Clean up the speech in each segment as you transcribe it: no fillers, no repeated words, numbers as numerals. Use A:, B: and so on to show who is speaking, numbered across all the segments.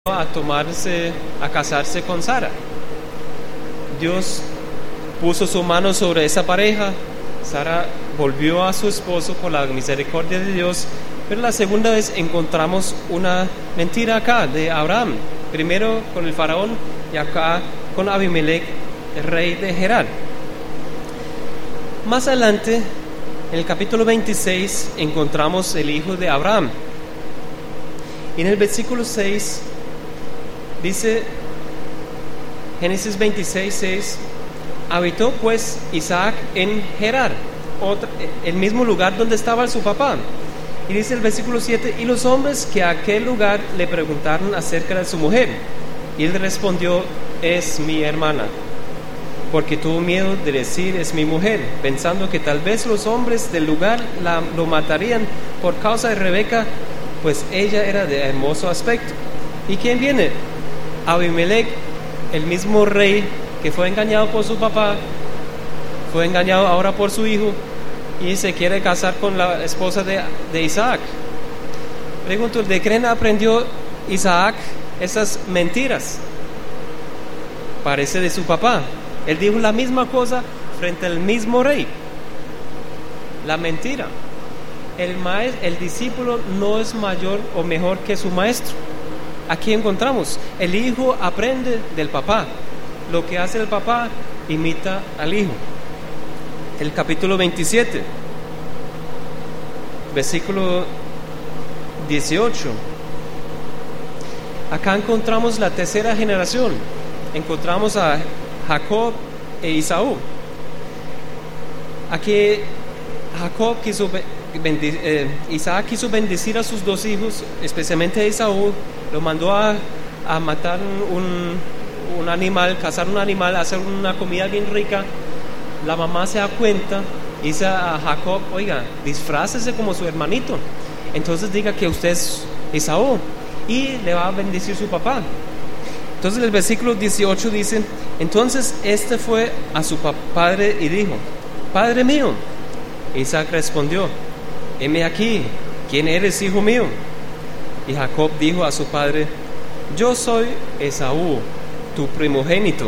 A: a casarse con Sara. Dios puso su mano sobre esa pareja. Sara volvió a su esposo por la misericordia de Dios, pero la segunda vez encontramos una mentira acá de Abraham, primero con el faraón y acá con Abimelech, el rey de Gerar. Más adelante, en el capítulo 26, encontramos el hijo de Abraham. Y en el versículo 6 dice, Génesis 26, 6, habitó pues Isaac en Gerar, el mismo lugar donde estaba su papá. Y dice el versículo 7, y los hombres que a aquel lugar le preguntaron acerca de su mujer, y él respondió, es mi hermana, porque tuvo miedo de decir es mi mujer, pensando que tal vez los hombres del lugar lo matarían por causa de Rebeca, pues ella era de hermoso aspecto. ¿Y quién viene? Abimelech, el mismo rey que fue engañado por su papá, fue engañado ahora por su hijo y se quiere casar con la esposa de Isaac. Pregunto, ¿de quién aprendió Isaac esas mentiras? Parece de su papá. Él dijo la misma cosa frente al mismo rey. La mentira. El discípulo no es mayor o mejor que su maestro. Aquí encontramos, el hijo aprende del papá. Lo que hace el papá imita al hijo. El capítulo 27, versículo 18. Acá encontramos la tercera generación. Encontramos a Jacob e Esaú. Aquí Isaac quiso bendecir a sus dos hijos, especialmente a Esaú. Lo mandó a matar un animal, cazar un animal, hacer una comida bien rica. La mamá se da cuenta y dice a Jacob, oiga, disfrácese como su hermanito, entonces diga que usted es Esaú, y le va a bendecir su papá. Entonces el versículo 18 dice, entonces este fue a su padre y dijo, Padre mío. Isaac respondió, heme aquí, ¿quién eres, hijo mío? Y Jacob dijo a su padre, yo soy Esaú, tu primogénito.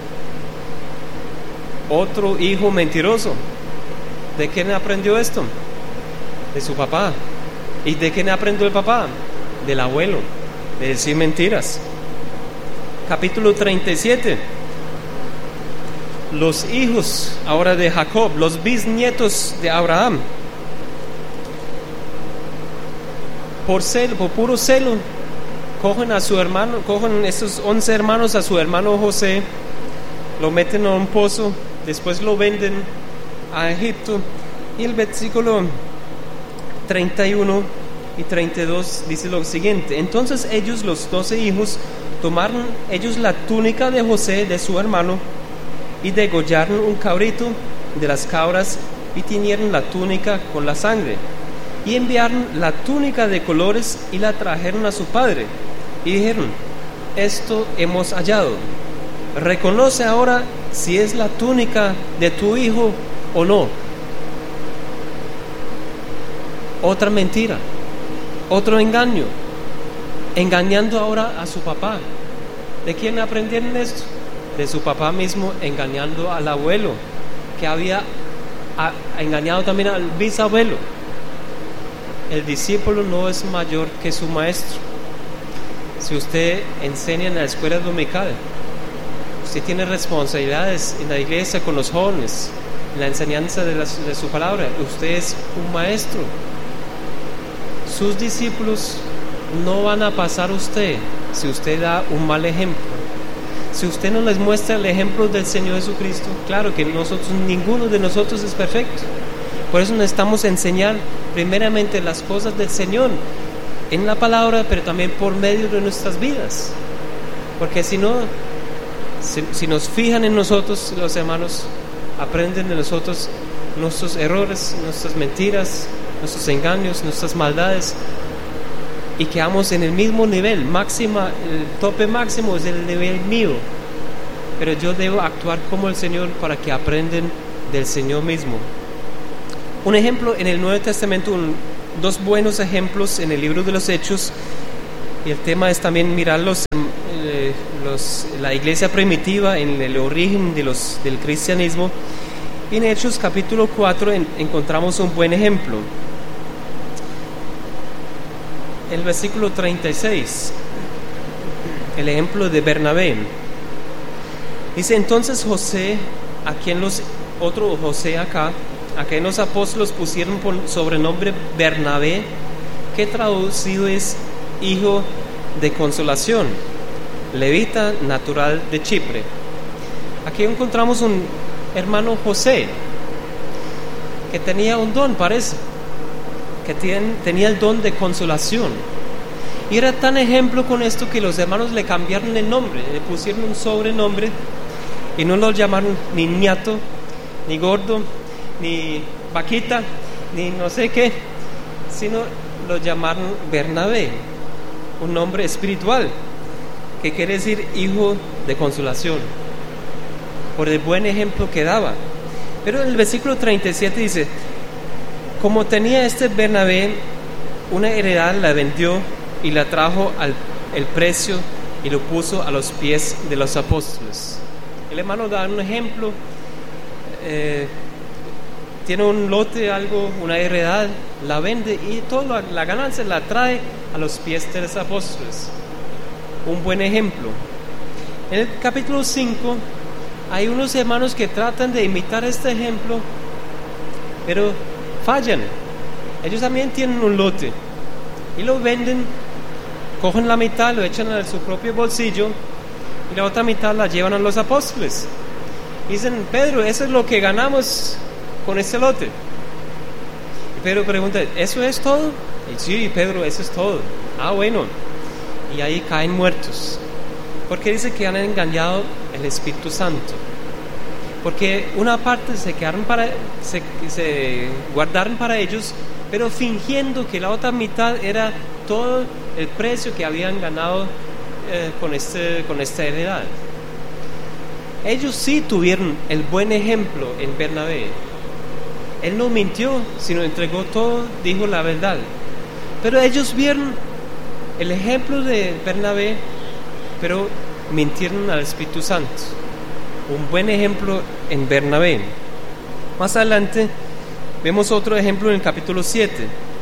A: Otro hijo mentiroso. ¿De quién aprendió esto? De su papá. ¿Y de quién aprendió el papá? Del abuelo, de decir mentiras. Capítulo 37. Los hijos ahora de Jacob, los bisnietos de Abraham. Por puro celo, cogen a su hermano, cogen esos 11 hermanos a su hermano José, lo meten a un pozo, después lo venden a Egipto. Y el versículo 31 y 32 dice lo siguiente: entonces ellos, los 12 hijos, tomaron ellos la túnica de José, de su hermano, y degollaron un cabrito de las cabras y tiñeron la túnica con la sangre, y enviaron la túnica de colores y la trajeron a su padre y dijeron, esto hemos hallado, reconoce ahora si es la túnica de tu hijo o no. Otra mentira, otro engaño, engañando ahora a su papá. ¿De quién aprendieron esto? De su papá mismo, engañando al abuelo, que había engañado también al bisabuelo. El discípulo no es mayor que su maestro. Si usted enseña en la escuela dominical, usted tiene responsabilidades en la iglesia con los jóvenes, en la enseñanza de su palabra, usted es un maestro. Sus discípulos no van a pasar a usted si usted da un mal ejemplo. Si usted no les muestra el ejemplo del Señor Jesucristo, claro que ninguno de nosotros es perfecto. Por eso necesitamos enseñar primeramente las cosas del Señor en la palabra, pero también por medio de nuestras vidas. Porque si no, si nos fijan en nosotros, los hermanos aprenden de nosotros nuestros errores, nuestras mentiras, nuestros engaños, nuestras maldades, y quedamos en el mismo nivel máxima. El tope máximo es el nivel mío, pero yo debo actuar como el Señor para que aprendan del Señor mismo. Un ejemplo en el Nuevo Testamento, dos buenos ejemplos en el libro de los Hechos. Y el tema es también mirar la iglesia primitiva en el origen del cristianismo. Y en Hechos capítulo 4 encontramos un buen ejemplo. El versículo 36, el ejemplo de Bernabé. Dice: entonces José, a quien otro José acá, a quien los apóstoles pusieron por sobrenombre Bernabé, que traducido es hijo de consolación, levita natural de Chipre. Aquí encontramos un hermano José que tenía un don, parece que tenía el don de consolación, y era tan ejemplo con esto que los hermanos le cambiaron el nombre, le pusieron un sobrenombre y no lo llamaron ni ñato, ni gordo, ni vaquita, ni no sé qué, sino lo llamaron Bernabé, un nombre espiritual que quiere decir hijo de consolación, por el buen ejemplo que daba. Pero en el versículo 37 dice: como tenía este Bernabé una heredad, la vendió y la trajo el precio y lo puso a los pies de los apóstoles. El hermano da un ejemplo, tiene un lote, algo, una heredad, la vende y toda la ganancia la trae a los pies de los apóstoles. Un buen ejemplo. En el capítulo 5 hay unos hermanos que tratan de imitar este ejemplo, pero fallan. Ellos también tienen un lote y lo venden, cogen la mitad, lo echan a su propio bolsillo y la otra mitad la llevan a los apóstoles. Dicen: Pedro, eso es lo que ganamos con este lote. Y Pedro pregunta: ¿eso es todo? Y sí, Pedro, eso es todo. Ah, bueno. Y ahí caen muertos, porque dice que han engañado el Espíritu Santo. Porque una parte se guardaron para ellos, pero fingiendo que la otra mitad era todo el precio que habían ganado con esta heredad. Ellos sí tuvieron el buen ejemplo en Bernabé. Él no mintió, sino entregó todo, dijo la verdad. Pero ellos vieron el ejemplo de Bernabé, pero mintieron al Espíritu Santo. Un buen ejemplo en Bernabé. Más adelante vemos otro ejemplo en el capítulo 7.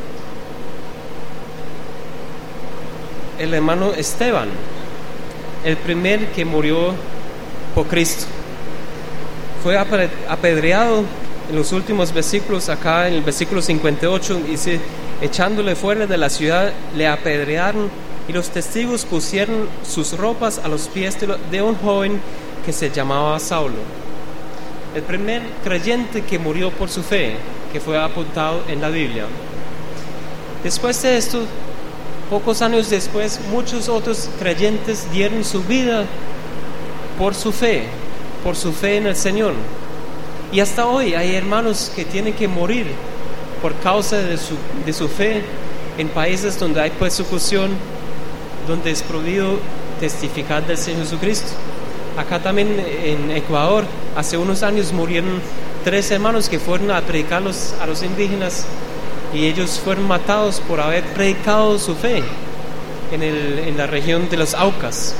A: El hermano Esteban, el primer que murió por Cristo, fue apedreado. En los últimos versículos, acá en el versículo 58, dice: echándole fuera de la ciudad, le apedrearon, y los testigos pusieron sus ropas a los pies de un joven que se llamaba Saulo. El primer creyente que murió por su fe, que fue apuntado en la Biblia. Después de esto, pocos años después, muchos otros creyentes dieron su vida por su fe en el Señor. Y hasta hoy hay hermanos que tienen que morir por causa de su fe en países donde hay persecución, donde es prohibido testificar del Señor Jesucristo. Acá también en Ecuador, hace unos años murieron 3 hermanos que fueron a predicar a los indígenas, y ellos fueron matados por haber predicado su fe en la región de los Aucas.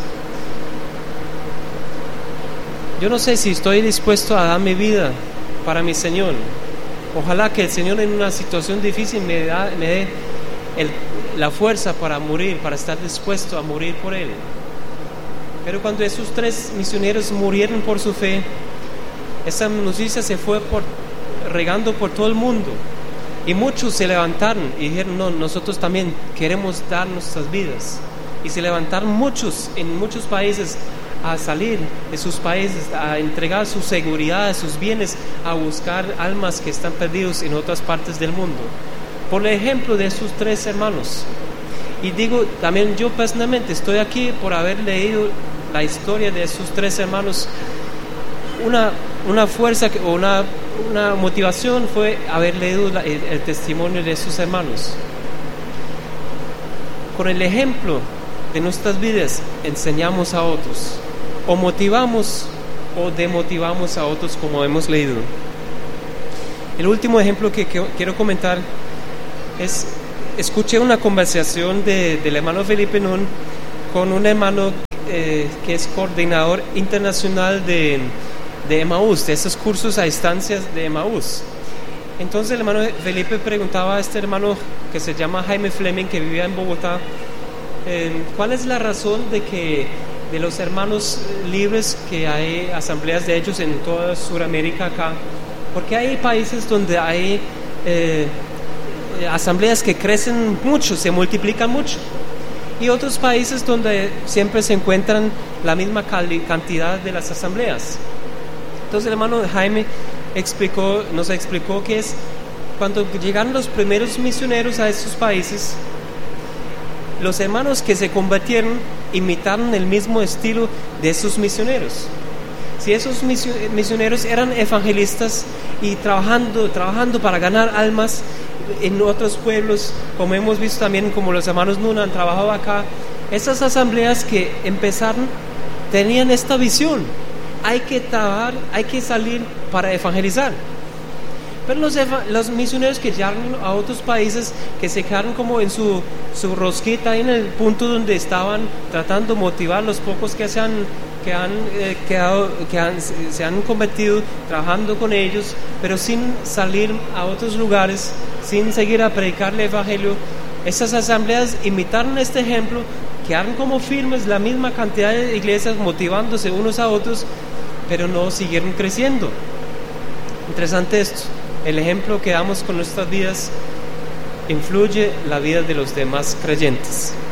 A: Yo no sé si estoy dispuesto a dar mi vida para mi Señor. Ojalá que el Señor en una situación difícil me dé la fuerza para morir, para estar dispuesto a morir por Él. Pero cuando esos 3 misioneros murieron por su fe, esa noticia se fue regando por todo el mundo, y muchos se levantaron y dijeron: no, nosotros también queremos dar nuestras vidas. Y se levantaron muchos en muchos países a salir de sus países, a entregar su seguridad, sus bienes, a buscar almas que están perdidos en otras partes del mundo, por el ejemplo de esos 3 hermanos. Y digo, también yo personalmente estoy aquí por haber leído la historia de esos 3 hermanos. Una fuerza o una motivación fue haber leído el testimonio de esos hermanos. Con el ejemplo de nuestras vidas enseñamos a otros, o motivamos o demotivamos a otros, como hemos leído. El último ejemplo que quiero comentar es escuché una conversación del hermano Felipe Nun con un hermano que es coordinador internacional de Emaús, de esos cursos a distancias de Emaús. Entonces el hermano Felipe preguntaba a este hermano que se llama Jaime Fleming, que vivía en Bogotá, ¿cuál es la razón de los hermanos libres que hay asambleas de ellos en toda Sudamérica acá? Porque hay países donde hay asambleas que crecen mucho, se multiplican mucho, y otros países donde siempre se encuentran la misma cantidad de las asambleas. Entonces el hermano Jaime nos explicó que es cuando llegaron los primeros misioneros a estos países, los hermanos que se convirtieron imitaron el mismo estilo de esos misioneros. Si esos misioneros eran evangelistas y trabajando para ganar almas en otros pueblos, como hemos visto también, como los hermanos Nuna han trabajado acá, esas asambleas que empezaron tenían esta visión: hay que trabajar, hay que salir para evangelizar. Pero los misioneros que llegaron a otros países, que se quedaron como en su rosquita, ahí en el punto donde estaban tratando de motivar los pocos que se han convertido, trabajando con ellos, pero sin salir a otros lugares, sin seguir a predicar el evangelio. Esas asambleas imitaron este ejemplo, quedaron como firmes, la misma cantidad de iglesias motivándose unos a otros, pero no siguieron creciendo. Interesante esto. El ejemplo que damos con nuestras vidas influye la vida de los demás creyentes.